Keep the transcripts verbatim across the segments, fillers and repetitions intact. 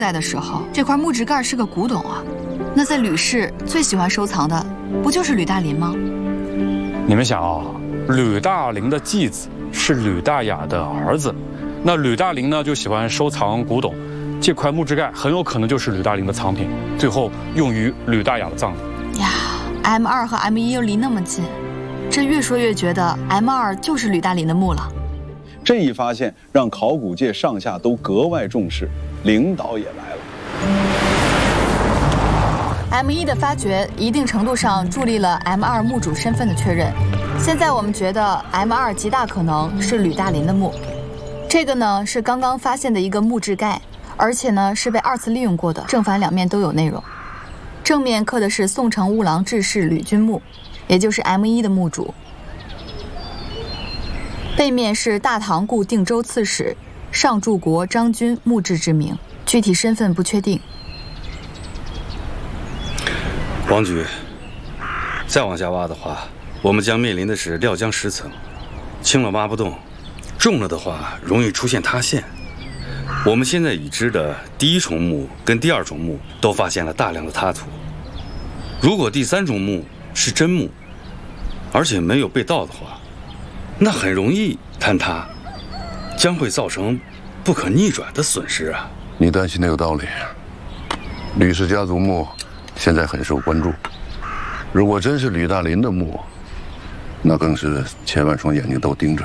代的时候，这块木质盖是个古董啊。那在吕氏最喜欢收藏的，不就是吕大林吗？ 你们想啊，吕大林的继子是吕大雅的儿子，那吕大林呢就喜欢收藏古董，这块木质盖很有可能就是吕大林的藏品，最后用于吕大雅的葬礼。 呀 ，M 二和 M 一又离那么近，这越说越觉得 M 二就是吕大林的墓了。 这一发现让考古界上下都格外重视，领导也来了。 M 一的发掘一定程度上助力了 M 二墓主身份的确认。现在我们觉得 M 二极大可能是吕大林的墓。这个呢是刚刚发现的一个木质盖，而且呢是被二次利用过的，正反两面都有内容。正面刻的是宋城乌郎志士吕君墓，也就是 M 一的墓主。背面是大唐故定州刺史上柱国张君墓志之名，具体身份不确定。 王局，再往下挖的话，我们将面临的是料浆石层，轻了挖不动，重了的话容易出现塌陷。我们现在已知的第一重墓跟第二重墓都发现了大量的塌土，如果第三重墓是真墓，而且没有被盗的话，那很容易坍塌，将会造成不可逆转的损失啊！ 你担心的有道理。吕氏家族墓现在很受关注，如果真是吕大林的墓，那更是千万双眼睛都盯着。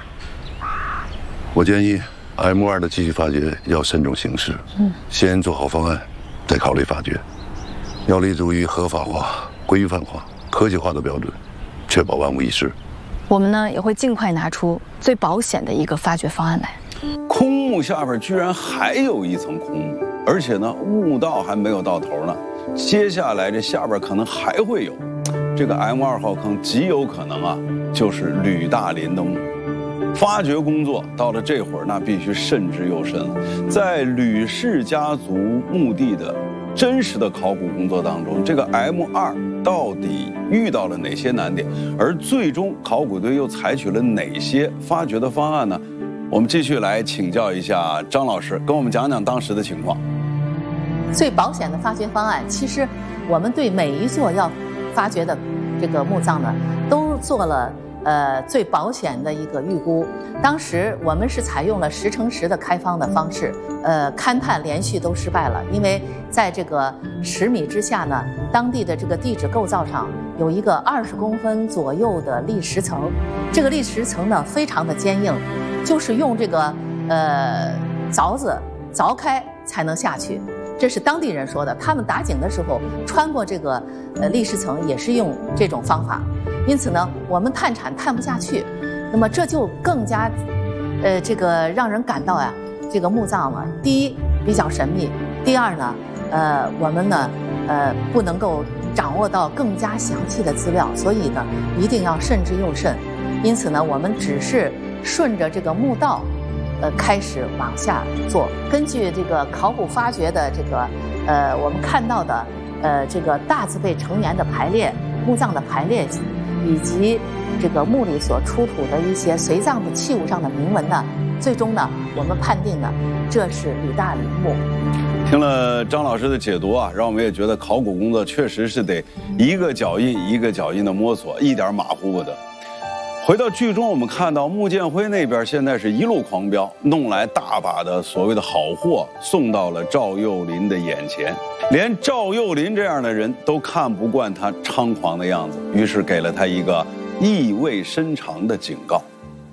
我建议 M 二的继续发掘要慎重行事，嗯，先做好方案，再考虑发掘，要立足于合法化、规范化、科学化的标准，确保万无一失。 我们呢也会尽快拿出最保险的一个发掘方案来。 空墓下边居然还有一层空墓，而且呢墓道还没有到头呢，接下来这下边可能还会有。这个 M 二号坑极有可能啊就是吕大林的墓。发掘工作到了这会儿，那必须慎之又慎了。在吕氏家族墓地的真实的考古工作当中，这个 M 二到底遇到了哪些难点，而最终考古队又采取了哪些发掘的方案呢？我们继续来请教一下张老师，跟我们讲讲当时的情况。 最保险的发掘方案，其实我们对每一座要发掘的这个墓葬呢，都做了呃最保险的一个预估。当时我们是采用了十乘十的开方的方式，呃，勘探连续都失败了，因为在这个十米之下呢，当地的这个地质构造上有一个二十公分左右的砾石层，这个砾石层呢非常的坚硬，就是用这个呃凿子凿开才能下去。这是当地人说的，他们打井的时候穿过这个呃砾石层也是用这种方法，因此呢，我们探产探不下去，那么这就更加，呃，这个让人感到呀，这个墓葬嘛，第一比较神秘，第二呢，呃，我们呢，呃，不能够掌握到更加详细的资料，所以呢，一定要慎之又慎。因此呢，我们只是顺着这个墓道。呃，开始往下做。根据这个考古发掘的这个，呃，我们看到的，呃，这个大字辈成员的排列、墓葬的排列，以及这个墓里所出土的一些随葬的器物上的铭文呢，最终呢，我们判定呢，这是吕大林墓。 听了张老师的解读啊，让我们也觉得考古工作确实是得一个脚印一个脚印的摸索，一点马虎不得。回到剧中，我们看到穆建辉那边现在是一路狂飙，弄来大把的所谓的好货送到了赵幼林的眼前，连赵幼林这样的人都看不惯他猖狂的样子，于是给了他一个意味深长的警告。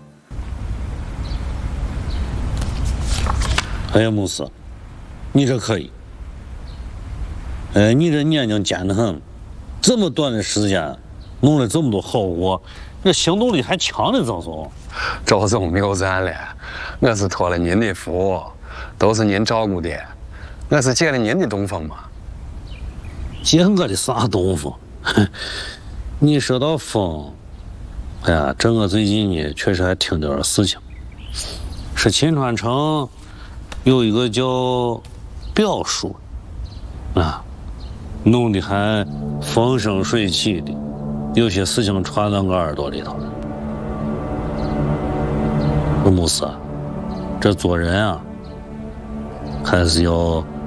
哎呀，穆斯，你这可以，哎，你这年龄简得很，这么短的时间弄了这么多好货。这行动力还强的，赵总。 赵总谬赞了，我是托了您的福，都是您照顾的，我是借了您的东风嘛。 借我的啥东风？你说到风，哎呀，这我最近呢确实还听点事情，是秦川城有一个叫表叔啊，弄得还风生水起的。有些事情传到我耳朵里头了。穆斯，这做人啊，还是要